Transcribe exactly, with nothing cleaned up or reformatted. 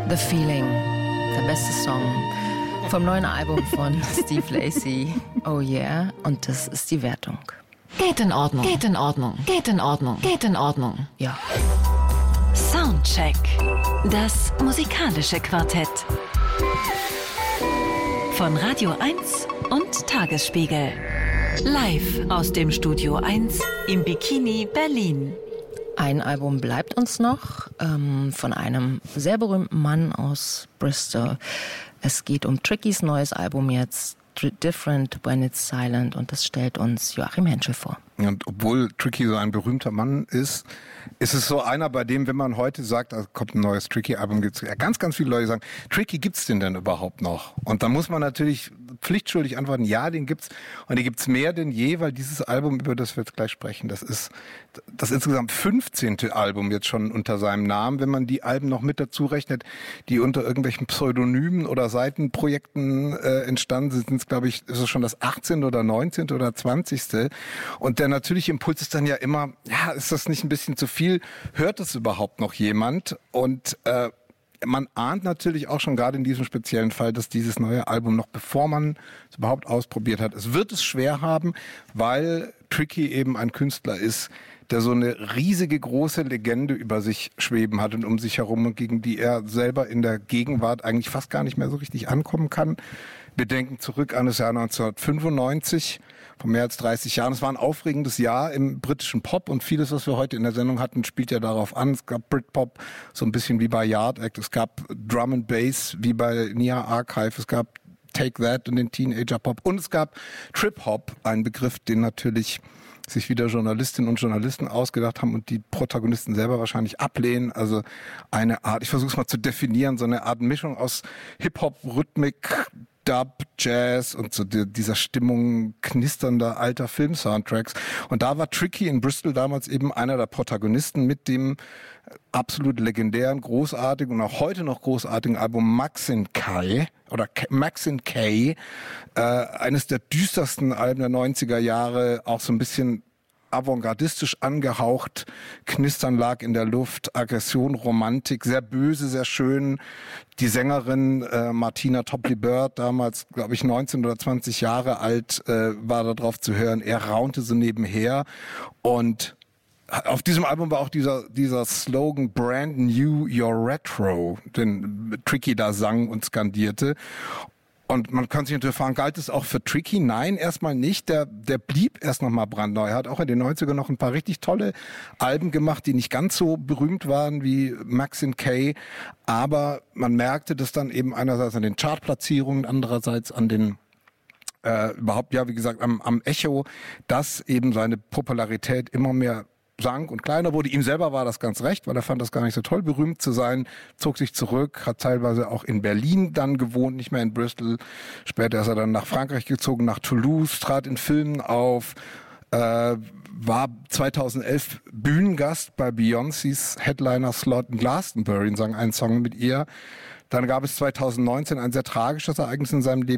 The Feeling, der beste Song vom neuen Album von Steve Lacy. Oh yeah, und das ist die Wertung. Geht in Ordnung, geht in Ordnung, geht in Ordnung, geht in Ordnung. Ja. Soundcheck. Das musikalische Quartett. Von Radio eins und Tagesspiegel. Live aus dem Studio eins im Bikini Berlin. Ein Album bleibt uns noch, ähm, von einem sehr berühmten Mann aus Bristol. Es geht um Tricky's neues Album jetzt, Different When It's Silent, und das stellt uns Joachim Henschel vor. Und obwohl Tricky so ein berühmter Mann ist, ist es so einer, bei dem, wenn man heute sagt, da kommt ein neues Tricky-Album, gibt es ganz, ganz viele Leute, die sagen, Tricky, gibt's den denn überhaupt noch? Und da muss man natürlich pflichtschuldig antworten, ja, den gibt's. Und den gibt's mehr denn je, weil dieses Album, über das wir jetzt gleich sprechen, das ist das insgesamt fünfzehnte Album jetzt schon unter seinem Namen. Wenn man die Alben noch mit dazu rechnet, die unter irgendwelchen Pseudonymen oder Seitenprojekten äh, entstanden sind, sind es, glaube ich, ist es schon das achtzehnte oder neunzehnte oder zwanzigste. Und der natürliche Impuls ist dann ja immer, ja, ist das nicht ein bisschen zu viel? Hört das überhaupt noch jemand? Und äh, man ahnt natürlich auch schon gerade in diesem speziellen Fall, dass dieses neue Album noch bevor man es überhaupt ausprobiert hat, es wird es schwer haben, weil Tricky eben ein Künstler ist, der so eine riesige, große Legende über sich schweben hat und um sich herum und gegen die er selber in der Gegenwart eigentlich fast gar nicht mehr so richtig ankommen kann. Wir denken zurück an das Jahr neunzehnhundertfünfundneunzig, vor mehr als dreißig Jahren. Es war ein aufregendes Jahr im britischen Pop und vieles, was wir heute in der Sendung hatten, spielt ja darauf an. Es gab Britpop, so ein bisschen wie bei Yard Act. Es gab Drum and Bass, wie bei Nia Archive. Es gab Take That und den Teenager Pop. Und es gab Trip Hop, ein Begriff, den natürlich sich wieder Journalistinnen und Journalisten ausgedacht haben und die Protagonisten selber wahrscheinlich ablehnen. Also eine Art, ich versuche es mal zu definieren, so eine Art Mischung aus Hip-Hop, Rhythmik, Dub, Jazz und so dieser Stimmung knisternder alter Film-Soundtracks. Und da war Tricky in Bristol damals eben einer der Protagonisten mit dem absolut legendären, großartigen und auch heute noch großartigen Album Maxine K. oder Maxine K. Äh, eines der düstersten Alben der neunziger Jahre, auch so ein bisschen avantgardistisch angehaucht, Knistern lag in der Luft, Aggression, Romantik, sehr böse, sehr schön. Die Sängerin äh, Martina Topley-Bird, damals, glaube ich, neunzehn oder zwanzig Jahre alt, äh, war da drauf zu hören. Er raunte so nebenher. Und auf diesem Album war auch dieser dieser Slogan Brand New, You're Retro, den Tricky da sang und skandierte. Und man kann sich natürlich fragen, galt es auch für Tricky? Nein, erstmal nicht. Der, der blieb erst noch mal brandneu. Er hat auch in den neunzigern noch ein paar richtig tolle Alben gemacht, die nicht ganz so berühmt waren wie Maxine K. Aber man merkte das dann eben einerseits an den Chartplatzierungen, andererseits an den äh, überhaupt, ja, wie gesagt, am, am Echo, dass eben seine Popularität immer mehr sank und kleiner wurde. Ihm selber war das ganz recht, weil er fand das gar nicht so toll, berühmt zu sein, zog sich zurück, hat teilweise auch in Berlin dann gewohnt, nicht mehr in Bristol. Später ist er dann nach Frankreich gezogen, nach Toulouse, trat in Filmen auf, äh, war zweitausendelf Bühnengast bei Beyoncés Headliner-Slot in Glastonbury und sang einen Song mit ihr. Dann gab es zweitausendneunzehn ein sehr tragisches Ereignis in seinem Leben.